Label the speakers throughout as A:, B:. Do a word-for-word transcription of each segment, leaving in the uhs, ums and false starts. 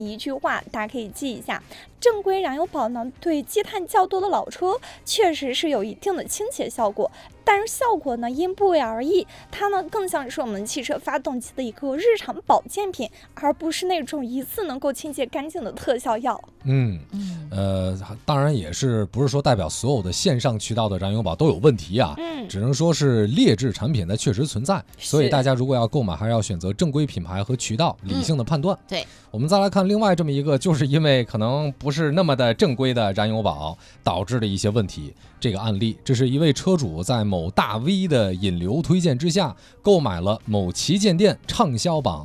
A: 一句话大家可以记一下，正规燃油宝呢对积碳较多的老车确实是有一定的清洁效果，但是效果呢因部位而异，它呢更像是我们汽车发动机的一个日常保健品，而不是那种一次能够清洁干净的特效药。
B: 嗯，呃，当然也是不是说代表所有的线上渠道的燃油宝都有问题啊，
A: 嗯，
B: 只能说是劣质产品呢确实存在，所以大家如果要购买，还是要选择正规品牌和渠道，理性的判断。
C: 嗯、对，
B: 我们再来看另外这么一个，就是因为可能不是那么的正规的燃油宝导致的一些问题。这个案例，这是一位车主在某大 V 的引流推荐之下，购买了某旗舰店畅销榜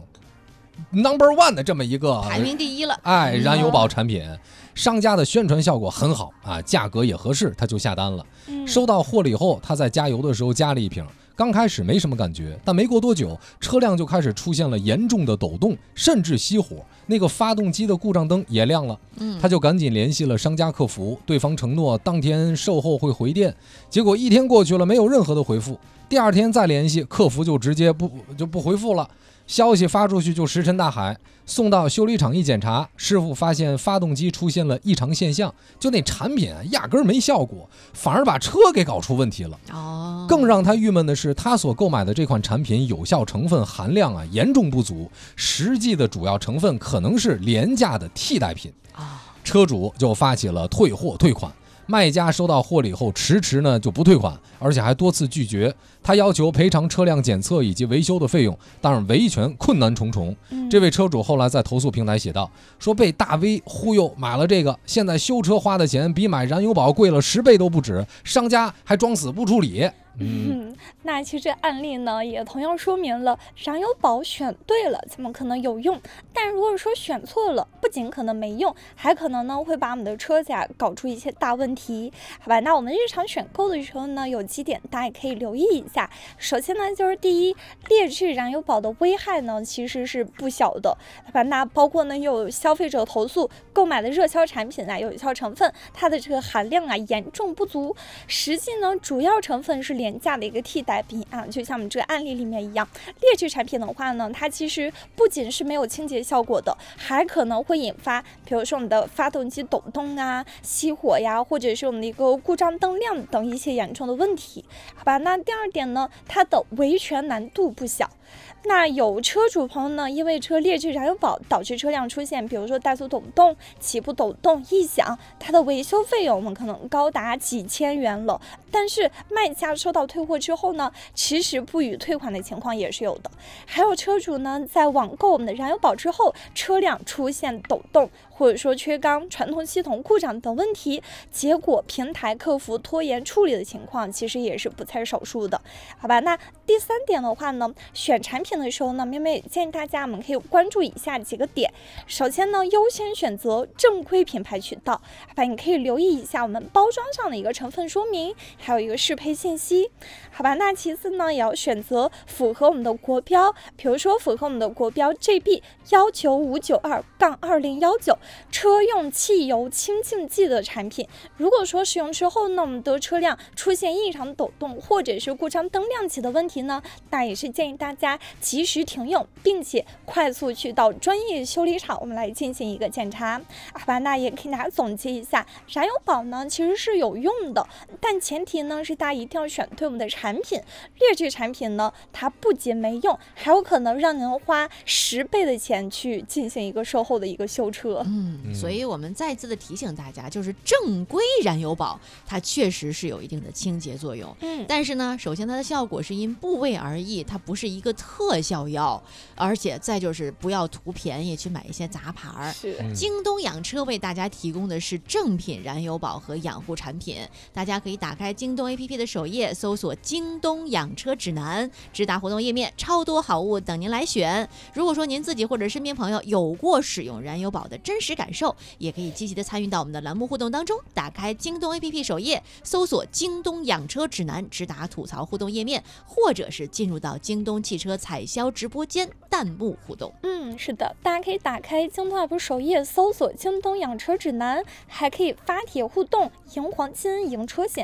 B: number one 的这么一个
C: 排名第一了，
B: 哎，燃油宝产品，商家的宣传效果很好啊，价格也合适，他就下单了。收到货了以后，他在加油的时候加了一瓶，刚开始没什么感觉，但没过多久，车辆就开始出现了严重的抖动，甚至熄火，那个发动机的故障灯也亮了。他就赶紧联系了商家客服，对方承诺当天售后会回电，结果一天过去了，没有任何的回复。第二天再联系，客服就直接不就不回复了。消息发出去就石沉大海，送到修理厂一检查，师傅发现发动机出现了异常现象，就那产品啊压根儿没效果，反而把车给搞出问题了。
C: 哦，
B: 更让他郁闷的是，他所购买的这款产品有效成分含量啊严重不足，实际的主要成分可能是廉价的替代品。车主就发起了退货退款。卖家收到货了以后迟迟呢就不退款，而且还多次拒绝。他要求赔偿车辆检测以及维修的费用，但是维权困难重重。
A: 嗯、
B: 这位车主后来在投诉平台写道，说被大 V 忽悠买了这个，现在修车花的钱比买燃油宝贵了十倍都不止，商家还装死不处理。
A: 嗯，那其实这案例呢，也同样说明了燃油宝选对了，怎么可能有用？但如果说选错了，不仅可能没用，还可能呢会把我们的车架搞出一些大问题。好吧，那我们日常选购的时候呢，有几点大家也可以留意一下。首先呢，就是第一，劣质燃油宝的危害呢其实是不小的。好吧，那包括呢有消费者投诉购买的热销产品啊，有效成分它的这个含量啊严重不足，实际呢主要成分是廉价的一个替代品啊，就像我们这个案例里面一样，劣质产品的话呢，它其实不仅是没有清洁效果的，还可能会引发，比如说我们的发动机抖动啊、熄火呀，或者是我们的一个故障灯亮等一些严重的问题。好吧，那第二点呢，它的维权难度不小。那有车主朋友呢，因为车劣质燃油宝导致车辆出现，比如说怠速抖动、起步抖动、异响，它的维修费用我们可能高达几千元了。但是卖家收到退货之后呢，其实不予退款的情况也是有的。还有车主呢，在网购我们的燃油宝之后，车辆出现抖动，或者说缺缸、传动系统故障等问题，结果平台客服拖延处理的情况，其实也是不在少数的。好吧，那第三点的话呢，选产品的时候呢，妹妹建议大家我们可以关注以下几个点。首先呢，优先选择正规品牌渠道，好吧，你可以留意一下我们包装上的一个成分说明，还有一个适配信息。好吧，那其次呢，也要选择符合我们的国标，比如说符合我们的国标 G B 一九五九二二零一九车用汽油清净剂的产品。如果说使用之后呢，我们的车辆出现异常抖动或者是故障灯亮起的问题呢，那也是建议大家及时停用，并且快速去到专业修理厂，我们来进行一个检查。好吧，那也可以大家总结一下，燃油宝呢其实是有用的，但前提呢是大家一定要选对我们的产品。劣质产品呢，它不仅没用，还有可能让您花十倍的钱去进行一个售后的一个修车。
C: 嗯，所以我们再次的提醒大家，就是正规燃油宝它确实是有一定的清洁作用，
A: 嗯，
C: 但是呢，首先它的效果是因部位而异，它不是一个特效药，而且再就是不要图便宜去买一些杂牌儿。
A: 是，
C: 京东养车为大家提供的是正品燃油宝和养护产品，大家可以打开京东 A P P 的首页，搜索京东养车指南，直达活动页面，超多好物等您来选。如果说您自己或者身边朋友有过使用燃油宝的真实感受，也可以积极的参与到我们的栏目互动当中，打开京东 A P P 首页，搜索京东养车指南，直达吐槽互动页面，或者是进入到京东汽车采销直播间弹幕互动。
A: 嗯，是的，大家可以打开京东 app 首页，搜索京东养车指南，还可以发帖互动，赢黄金，赢车险。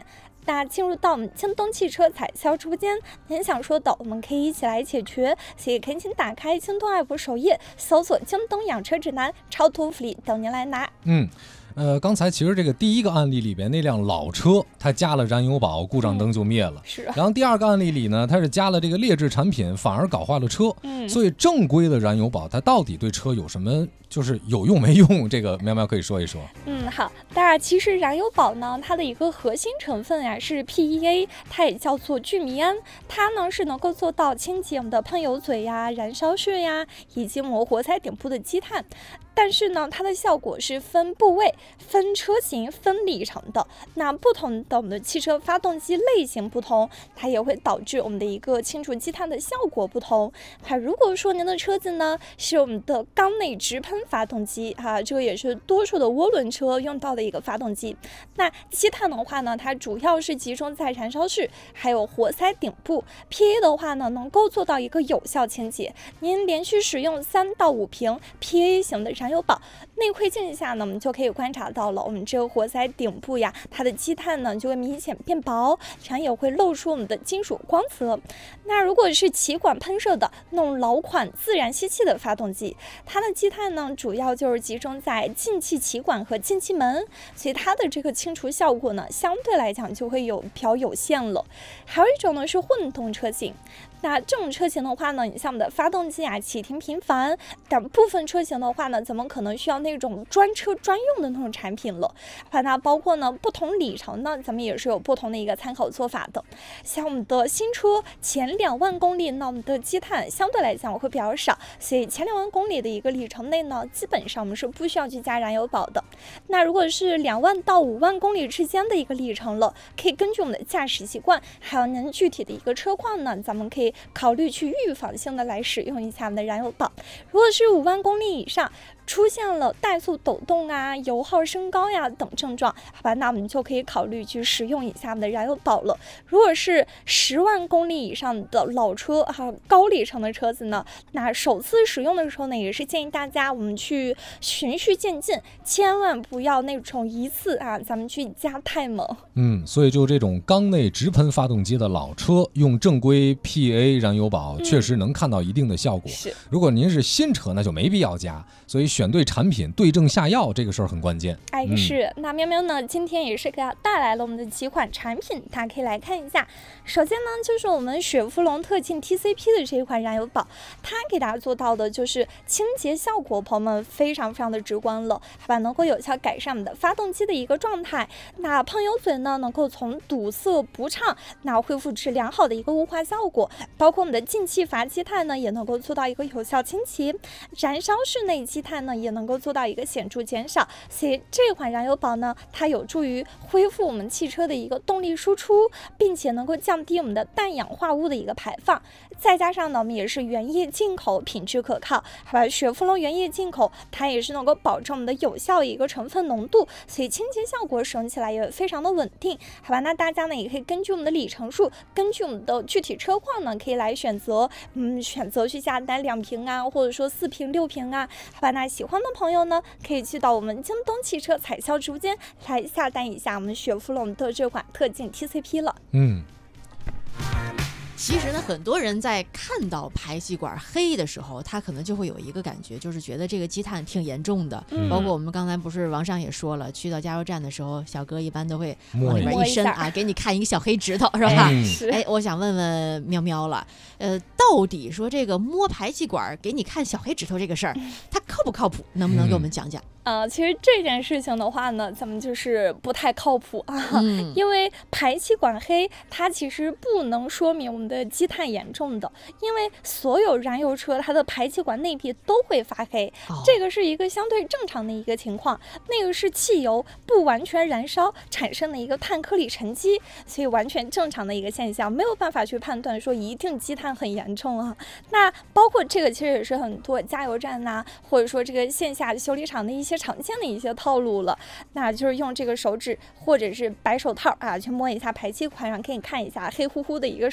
A: 那进入到我们京东汽车彩销直播间，您想说的我们可以一起来解决，所以恳请打开京东 app 首页，搜索京东养车指南，超图福利等您来拿。
B: 嗯。呃，刚才其实这个第一个案例里边那辆老车，它加了燃油宝，故障灯就灭了。
A: 嗯、是。
B: 然后第二个案例里呢，它是加了这个劣质产品，反而搞坏了车。
A: 嗯。
B: 所以正规的燃油宝，它到底对车有什么，就是有用没用？这个喵喵可以说一说。
A: 嗯，好。当然，其实燃油宝呢，它的一个核心成分呀是 P E A， 它也叫做聚醚胺，它呢是能够做到清洁我们的喷油嘴呀、燃烧室呀，以及磨活塞顶部的积碳。但是呢，它的效果是分部位、分车型、分里程的。那不同的我们的汽车发动机类型不同，它也会导致我们的一个清除积碳的效果不同。哈，如果说您的车子呢是我们的缸内直喷发动机，哈，这个也是多数的涡轮车用到的一个发动机。那积碳的话呢，它主要是集中在燃烧室还有活塞顶部。P A 的话呢，能够做到一个有效清洁。您连续使用三到五瓶 P A 型的燃油宝，内窥镜下呢，我们就可以观察到了，我们这个活塞顶部呀，它的积碳呢就会明显变薄，然后也会露出我们的金属光泽。那如果是气管喷射的那种老款自然吸气的发动机，它的积碳呢主要就是集中在进气气管和进气门，所以它的这个清除效果呢相对来讲就会有比较有限了。还有一种呢是混动车型。那这种车型的话呢，你像我们的发动机啊启停频繁，但部分车型的话呢，怎么可能需要那种专车专用的那种产品了？那包括呢不同里程呢，咱们也是有不同的一个参考做法的。像我们的新车前两万公里呢，我们的积碳相对来讲会比较少，所以前两万公里的一个里程内呢，基本上我们是不需要去加燃油宝的。那如果是两万到五万公里之间的一个里程了，可以根据我们的驾驶习惯，还有您具体的一个车况呢，咱们可以考虑去预防性的来使用一下我们的燃油宝。如果是五万公里以上，出现了怠速抖动啊、油耗升高呀等症状，好吧，那我们就可以考虑去使用一下我们的燃油宝了。如果是十万公里以上的老车哈、啊、高里程的车子呢，那首次使用的时候呢，也是建议大家我们去循序渐进，千万不要那种一次啊，咱们去加太猛。
B: 嗯，所以就这种缸内直喷发动机的老车，用正规 P A 燃油宝，确实能看到一定的效果。
A: 嗯、是，
B: 如果您是新车，那就没必要加。所以选对产品，对症下药，这个事儿很关键。
A: 哎，是。嗯、那喵喵呢，今天也是给大家带来了我们的几款产品，大家可以来看一下。首先呢，就是我们雪佛龙特进 T C P 的这一款燃油宝，它给大家做到的就是清洁效果，朋友们非常非常的直观了，好吧，能够有效改善我们的发动机的一个状态。那喷油嘴呢，能够从堵塞不畅，那恢复至良好的一个雾化效果，包括我们的进气阀积碳呢，也能够做到一个有效清洁，燃烧室内积碳呢，也能够做到一个显著减少。所以这款燃油宝呢，它有助于恢复我们汽车的一个动力输出，并且能够降低我们的氮氧化物的一个排放。再加上呢，我们也是原液进口，品质可靠，好吧，雪佛龙原液进口，它也是能够保证我们的有效的一个成分浓度，所以清洁效果使用起来也非常的稳定，好吧。那大家呢也可以根据我们的里程数，根据我们的具体车况呢，可以来选择，嗯，选择去下单两瓶啊，或者说四瓶、六瓶啊，好吧。那喜欢的朋友呢，可以去到我们京东汽车彩销直播间来下单一下我们雪佛龙的这款特进 T C P 了。
B: 嗯。
C: 其实呢，很多人在看到排气管黑的时候，他可能就会有一个感觉，就是觉得这个积碳挺严重的。嗯、包括我们刚才不是王上也说了，去到加油站的时候，小哥一般都会往里边一伸啊，给你看一个小黑指头，是吧？
A: 嗯、
C: 哎，我想问问喵喵了，呃，到底说这个摸排气管给你看小黑指头这个事儿，它靠不靠谱？能不能给我们讲讲？
A: 呃，其实这件事情的话呢，咱们就是不太靠谱啊，嗯、因为排气管黑，它其实不能说明我们的积碳严重的，因为所有燃油车它的排气管内壁都会发黑，哦、这个是一个相对正常的一个情况，那个是汽油不完全燃烧产生的一个碳颗粒沉积，所以完全正常的一个现象，没有办法去判断说一定积碳很严重啊。那包括这个其实也是很多加油站呐、啊，或者说这个线下修理厂的一些常见的一些套路了，那就是用这个手指或者是白手套啊，去摸一下排气管上，可以看一下黑乎乎的一个手指或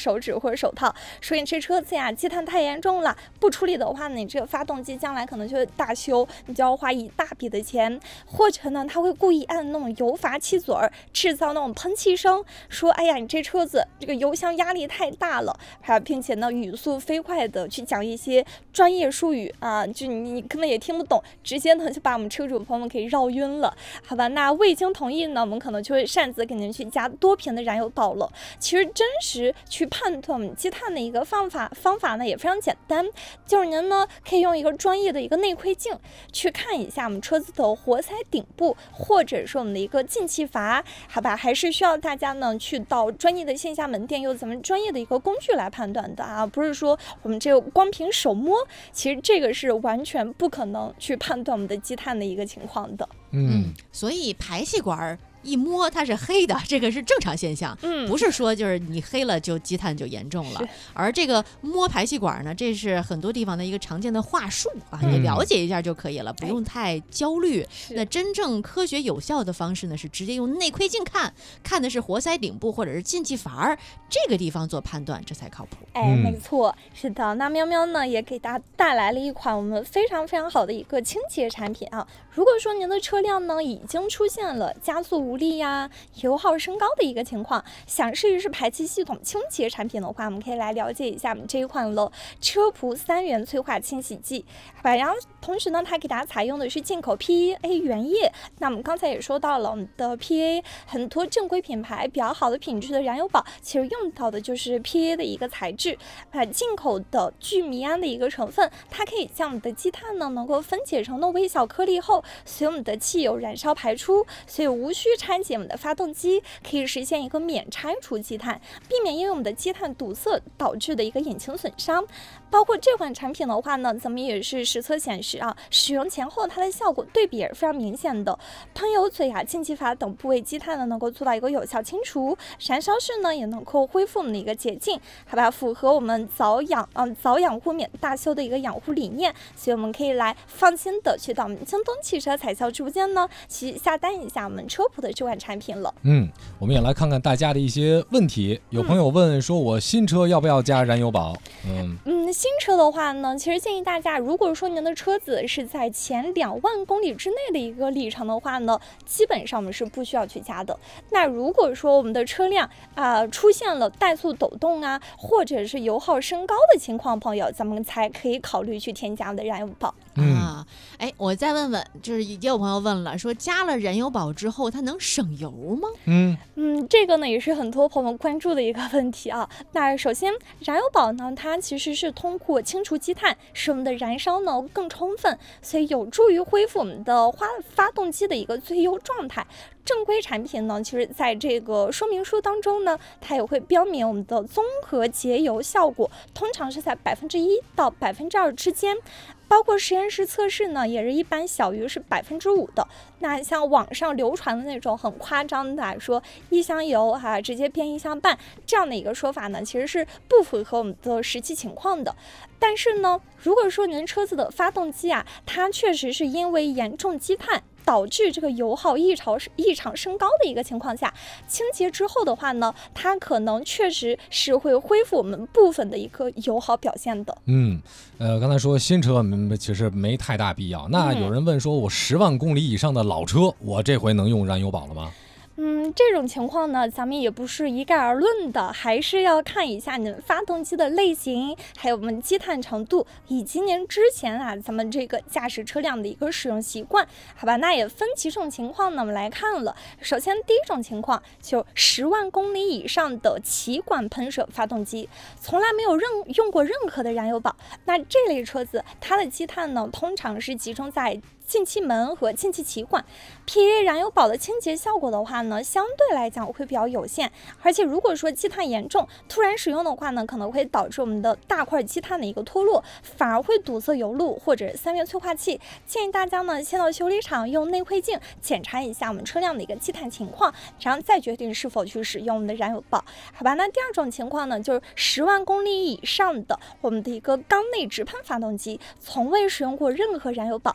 A: 或者手套，说你这车子呀积碳太严重了，不处理的话呢，你这个发动机将来可能就会大修，你就要花一大笔的钱。或者呢，他会故意按那种油阀气嘴儿，制造那种喷气声，说哎呀你这车子这个油箱压力太大了，还并且呢语速飞快的去讲一些专业术语啊，就你你可能也听不懂，直接呢就把我们车主朋友们给绕晕了，好吧？那未经同意呢，我们可能就会擅自给您去加多瓶的燃油宝了。其实真实去判断我们积碳的一个方法方法呢也非常简单，就是您呢可以用一个专业的一个内窥镜去看一下我们车子的活塞顶部，或者是我们的一个进气阀，好吧？还是需要大家呢去到专业的线下门店，用咱们专业的一个工具来判断的啊，不是说我们这个光凭手摸，其实这个是完全不可能去判断我们的积碳的一个情况的。
B: 嗯，
C: 嗯，所以排气管一摸它是黑的，这个是正常现象，
A: 嗯，
C: 不是说就是你黑了就积碳就严重了。而这个摸排气管呢，这是很多地方的一个常见的话术啊，
B: 嗯
C: 你了解一下就可以了，不用太焦虑。
A: 是
C: 那真正科学有效的方式呢，是直接用内窥镜看，看的是活塞顶部或者是进气阀这个地方做判断，这才靠谱。
A: 哎，
B: 嗯
A: 没错，是的。那喵喵呢也给大家带来了一款我们非常非常好的一个清洁产品啊。如果说您的车辆呢已经出现了加速无力呀、油耗升高的一个情况，想试一试排气系统清洁产品的话，我们可以来了解一下我们这一款了车仆三元催化清洗剂，好吧？然后同时呢，它给大家采用的是进口 P E A 原液。那我们刚才也说到了，我们的 P E A 很多正规品牌比较好的品质的燃油宝，其实用到的就是 P E A 的一个材质，啊，进口的聚醚胺的一个成分，它可以将我们的积碳呢能够分解成的微小颗粒后，随我们的汽油燃烧排出，所以无需拆解我们的发动机，可以实现一个免拆除积碳，避免因为我们的积碳堵塞导致的一个引擎损伤。包括这款产品的话呢，咱们也是实测显示啊，使用前后它的效果对比也是非常明显的，喷油嘴啊、进气阀等部位积碳呢能够做到一个有效清除，燃烧室呢也能够恢复我们的一个洁净，好吧？符合我们早养嗯、呃、早养护免大修的一个养护理念，所以我们可以来放心的去到我们京东汽车彩销直播间呢去下单一下我们车仆的这款产品了。
B: 嗯，我们也来看看大家的一些问题。有朋友问说，我新车要不要加燃油宝？嗯
A: 嗯，新车的话呢，其实建议大家，如果说您的车子是在前两万公里之内的一个里程的话呢，基本上我们是不需要去加的。那如果说我们的车辆啊、呃、出现了怠速抖动啊，或者是油耗升高的情况，朋友，咱们才可以考虑去添加我们的燃油宝。
B: 嗯
C: 啊，哎，我再问问，就是也有朋友问了，说加了燃油宝之后，它能省油吗？
B: 嗯
A: 嗯，这个呢也是很多朋友关注的一个问题啊。那首先，燃油宝呢，它其实是通过清除积碳，使我们的燃烧呢更充分，所以有助于恢复我们的发发动机的一个最优状态。正规产品呢，其实在这个说明书当中呢，它也会标明我们的综合节油效果，通常是在百分之一到百分之二之间。包括实验室测试呢，也是一般小于是百分之五的。那像网上流传的那种很夸张的，说一箱油哈、啊、直接变一箱半这样的一个说法呢，其实是不符合我们的实际情况的。但是呢，如果说您车子的发动机啊，它确实是因为严重积碳导致这个油耗异常异常升高的一个情况下，清洁之后的话呢，它可能确实是会恢复我们部分的一个油耗表现的。
B: 嗯，呃，刚才说新车嗯其实没太大必要。那有人问说，我十万公里以上的老车，我这回能用燃油宝了吗？
A: 嗯，这种情况呢，咱们也不是一概而论的，还是要看一下你们发动机的类型，还有我们积碳程度，以及您之前啊咱们这个驾驶车辆的一个使用习惯，好吧？那也分几种情况呢，我们来看了。首先，第一种情况就十万公里以上的气管喷射发动机，从来没有任用过任何的燃油宝，那这类车子它的积碳呢，通常是集中在进气门和进气气管。 P A 燃油宝的清洁效果的话呢，相对来讲会比较有限，而且如果说积碳严重，突然使用的话呢，可能会导致我们的大块积碳的一个脱落，反而会堵塞油路或者三元催化器。建议大家呢，先到修理厂用内窥镜检查一下我们车辆的一个积碳情况，然后再决定是否去使用我们的燃油宝，好吧？那第二种情况呢，就是十万公里以上的我们的一个缸内直喷发动机，从未使用过任何燃油宝。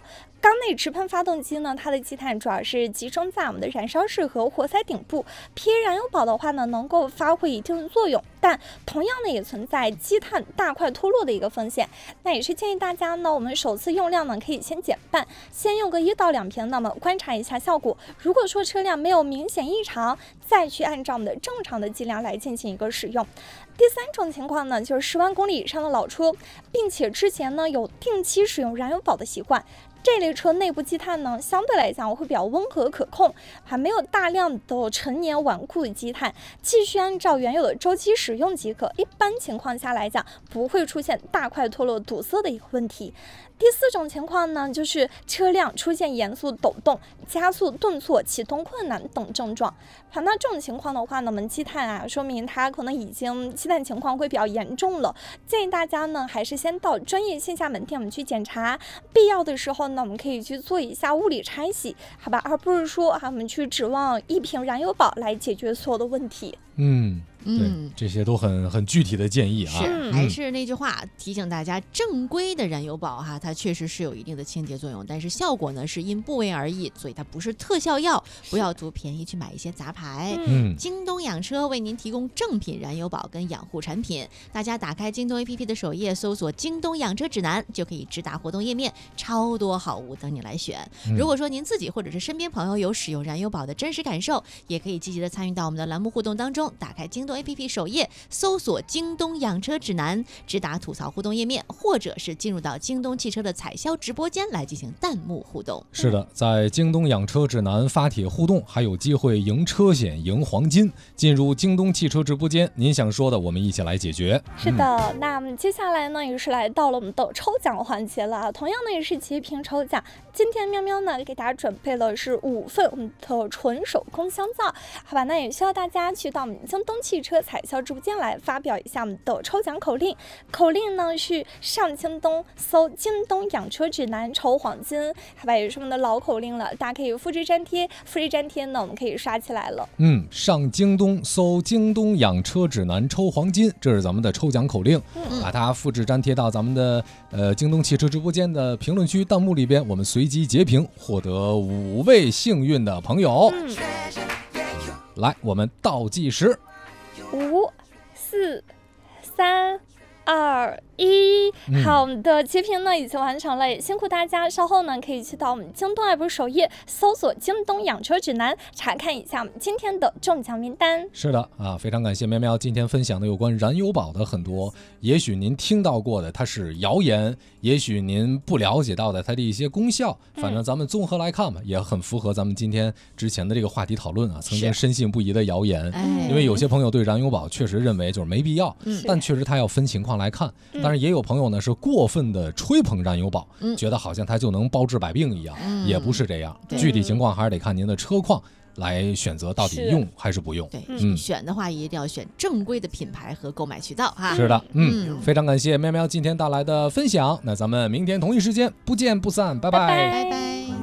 A: 缸内直喷发动机呢，它的积碳主要是集中在我们的燃烧室和活塞顶部。P A 燃油宝的话呢，能够发挥一定的作用，但同样呢也存在积碳大块脱落的一个风险。那也是建议大家呢，我们首次用量呢可以先减半，先用个一到两瓶，那么观察一下效果。如果说车辆没有明显异常，再去按照我们的正常的剂量来进行一个使用。第三种情况呢，就是十万公里以上的老车，并且之前呢有定期使用燃油宝的习惯。这类车内部积碳呢，相对来讲会比较温和可控，还没有大量的陈年顽固的积碳，继续按照原有的周期使用即可。一般情况下来讲，不会出现大块脱落堵塞的一个问题。第四种情况呢，就是车辆出现严肃抖动、加速顿挫、启动困难等症状。好，那这种情况的话呢，我们积碳啊，说明它可能已经积碳情况会比较严重了。建议大家呢，还是先到专业线下门店我们去检查，必要的时候呢，我们可以去做一下物理拆洗，好吧，而不是说啊，我们去指望一瓶燃油宝来解决所有的问题。
B: 嗯。对，
C: 嗯，
B: 这些都很很具体的建议啊。
C: 是，还是那句话，提醒大家，正规的燃油宝哈，它确实是有一定的清洁作用，但是效果呢是因部位而异，所以它不是特效药，不要图便宜去买一些杂牌。
B: 嗯，
C: 京东养车为您提供正品燃油宝跟养护产品，大家打开京东 A P P 的首页，搜索京东养车指南，就可以直达活动页面，超多好物等你来选。
B: 嗯、
C: 如果说您自己或者是身边朋友有使用燃油宝的真实感受，也可以积极的参与到我们的栏目互动当中，打开京东 A P P 首页，搜索京东养车指南，直达吐槽互动页面，或者是进入到京东汽车的采销直播间来进行弹幕互动。
B: 是的，在京东养车指南发帖互动，还有机会赢车险、赢黄金。进入京东汽车直播间，您想说的我们一起来解决。
A: 是的，嗯、那么接下来呢，也是来到了我们的抽奖环节了。同样呢，也是截屏抽奖。今天喵喵呢给大家准备了是五份我们的纯手工香皂，好吧？那也需要大家去到我们京东汽车采销直播间来发表一下我们的抽奖口令。口令呢是上京东搜京东养车指南抽黄金，好吧？也是我们的老口令了，大家可以复制粘贴，复制粘贴呢我们可以刷起来了。
B: 嗯，上京东搜京东养车指南抽黄金，这是咱们的抽奖口令，嗯、把它复制粘贴到咱们的呃京东汽车直播间的评论区弹幕里边，我们随机截屏，获得五位幸运的朋友。嗯、来，我们倒计时，
A: 五、四、三、二、一。好，我们的截屏呢已经完成了，也辛苦大家。稍后呢可以去到我们京东 app 首页，搜索京东养车指南，查看一下我们今天的中奖名单。
B: 是的啊，非常感谢喵喵今天分享的有关燃油宝的很多，也许您听到过的它是谣言，也许您不了解到的它的一些功效，反正咱们综合来看吧，嗯、也很符合咱们今天之前的这个话题讨论啊，曾经深信不疑的谣言。因为有些朋友对燃油宝确实认为就是没必要，嗯、但确实它要分情况来看。当然也有朋友呢是过分的吹捧燃油宝，嗯、觉得好像它就能包治百病一样，嗯、也不是这样，具体情况还是得看您的车况来选择到底用还是不用。
C: 对，嗯、选的话一定要选正规的品牌和购买渠道哈。
B: 是的，嗯，嗯非常感谢喵喵今天带来的分享，那咱们明天同一时间不见不散，拜拜，
C: 拜拜。